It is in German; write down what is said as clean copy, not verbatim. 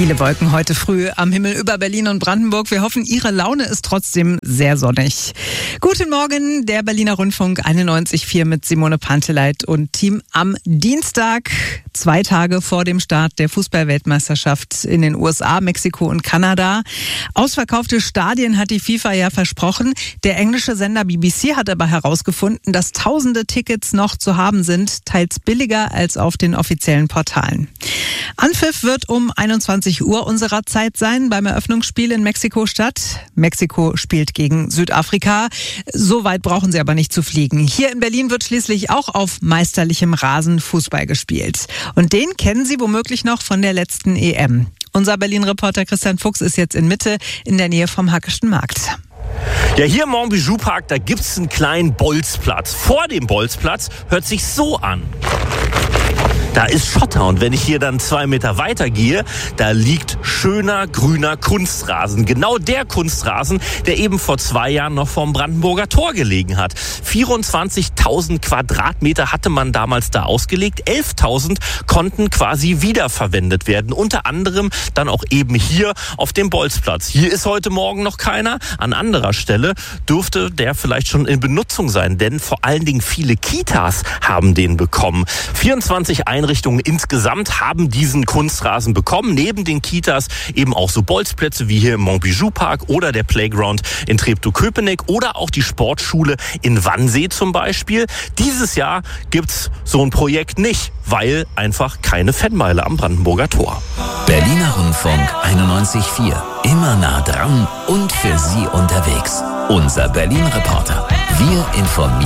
Viele Wolken heute früh am Himmel über Berlin und Brandenburg. Wir hoffen, Ihre Laune ist trotzdem sehr sonnig. Guten Morgen, der Berliner Rundfunk 91,4 mit Simone Panteleit und Team am Dienstag, 2 Tage vor dem Start der Fußball-Weltmeisterschaft in den USA, Mexiko und Kanada. Ausverkaufte Stadien hat die FIFA ja versprochen. Der englische Sender BBC hat aber herausgefunden, dass tausende Tickets noch zu haben sind, teils billiger als auf den offiziellen Portalen. Anpfiff wird um 21 Uhr unserer Zeit sein beim Eröffnungsspiel in Mexiko-Stadt. Mexiko spielt gegen Südafrika. So weit brauchen sie aber nicht zu fliegen. Hier in Berlin wird schließlich auch auf meisterlichem Rasen Fußball gespielt. Und den kennen Sie womöglich noch von der letzten EM. Unser Berlin-Reporter Christian Fuchs ist jetzt in Mitte in der Nähe vom Hackischen Markt. Ja, hier im Montbijou Park, da gibt's einen kleinen Bolzplatz. Vor dem Bolzplatz hört sich so an. Da ist Schotter und wenn ich hier dann 2 Meter weiter gehe, da liegt schöner grüner Kunstrasen. Genau der Kunstrasen, der eben vor 2 Jahren noch vorm Brandenburger Tor gelegen hat. 24.000 Quadratmeter hatte man damals da ausgelegt. 11.000 konnten quasi wiederverwendet werden. Unter anderem dann auch eben hier auf dem Bolzplatz. Hier ist heute Morgen noch keiner. An anderer Stelle dürfte der vielleicht schon in Benutzung sein, denn vor allen Dingen viele Kitas haben den bekommen. 24 Einrichtungen insgesamt haben diesen Kunstrasen bekommen. Neben den Kitas eben auch so Bolzplätze wie hier im Montbijou Park oder der Playground in Treptow-Köpenick oder auch die Sportschule in Wannsee zum Beispiel. Dieses Jahr gibt's so ein Projekt nicht, weil einfach keine Fanmeile am Brandenburger Tor. Berliner Rundfunk 91,4. Immer nah dran und für Sie unterwegs. Unser Berlin-Reporter. Wir informieren.